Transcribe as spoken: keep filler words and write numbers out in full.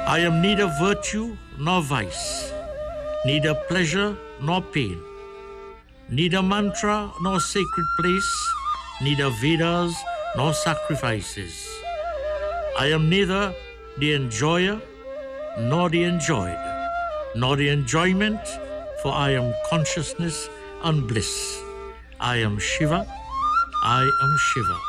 I am neither virtue nor vice, neither pleasure nor pain, neither mantra nor sacred place, neither Vedas nor sacrifices. I am neither the enjoyer nor the enjoyed, nor the enjoyment, for I am consciousness and bliss. I am Shiva, I am Shiva.